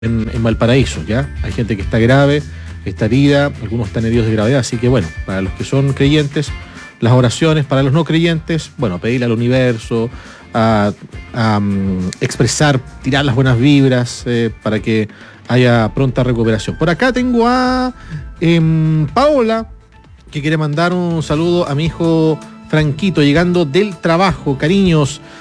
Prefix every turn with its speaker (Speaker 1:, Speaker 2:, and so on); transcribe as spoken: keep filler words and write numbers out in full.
Speaker 1: en, en Valparaíso, ¿ya? Hay gente que está grave, está herida, algunos están heridos de gravedad, así que bueno, para los que son creyentes, las oraciones, para los no creyentes, bueno, pedirle al universo, a, a um, expresar, tirar las buenas vibras eh, para que haya pronta recuperación. Por acá tengo a eh, Paola, que quiere mandar un saludo a mi hijo Franquito, llegando del trabajo. Cariños